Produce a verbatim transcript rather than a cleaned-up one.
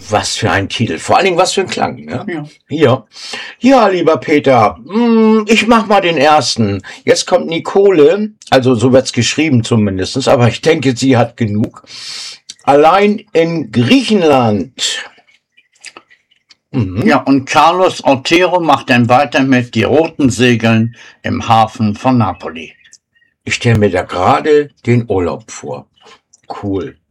Was für ein Titel. Vor allen Dingen, was für ein Klang, ne? Ja. Ja. Ja, lieber Peter, hm, ich mach mal den ersten. Jetzt kommt Nicole, also so wird's geschrieben zumindest, aber ich denke, sie hat genug. Allein in Griechenland. Mhm. Ja, und Carlos Otero macht dann weiter mit Die roten Segeln im Hafen von Napoli. Ich stelle mir da gerade den Urlaub vor. Cool.